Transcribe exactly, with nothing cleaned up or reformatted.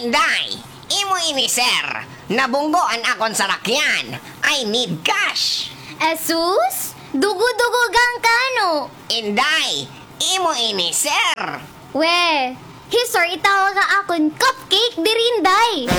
Inday, imo ini sir. Nabunggoan akon sa rakyan. I need cash. Asus? Dugo-dugo gang kano? Inday, imo ini sir. We, hisor itawag nga akon cupcake dirinday.